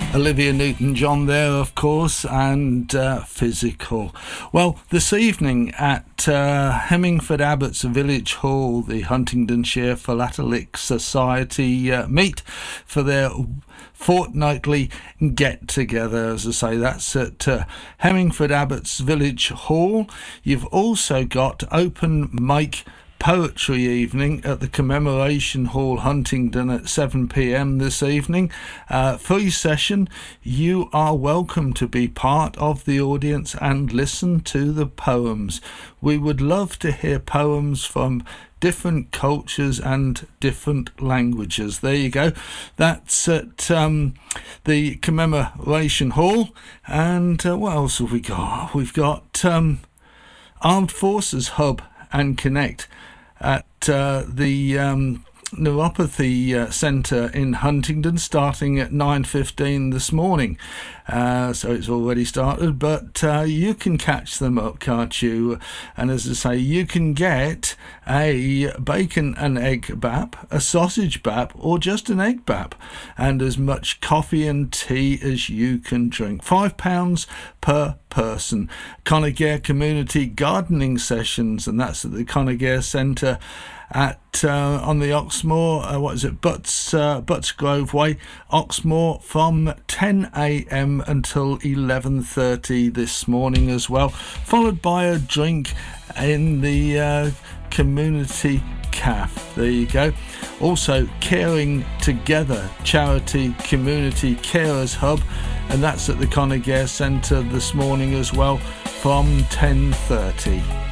Olivia Newton-John there, of course, and Physical. Well, this evening at Hemmingford Abbots Village Hall, the Huntingdonshire Philatelic Society meet for their fortnightly get-together. As I say, that's at Hemmingford Abbots Village Hall. You've also got open mic poetry evening at the Commemoration Hall, Huntingdon, at 7 p.m. this evening. Free session. You are welcome to be part of the audience and listen to the poems. We would love to hear poems from different cultures and different languages. There you go. That's at the Commemoration Hall. And what else have we got? We've got Armed Forces Hub and Connect at the Neuropathy Centre in Huntingdon, starting at 9:15 this morning. So it's already started, but you can catch them up, can't you? And as I say, you can get a bacon and egg bap, a sausage bap, or just an egg bap, and as much coffee and tea as you can drink. £5 per person. Conaghare Community Gardening Sessions, and that's at the Conaghare Centre at on the Oxmoor, Butts Grove Way, Oxmoor, from 10 a.m. until 11:30 this morning as well, followed by a drink in the community cafe. There you go. Also, Caring Together Charity Community Carers Hub, and that's at the Conaghare Centre this morning as well from 10:30.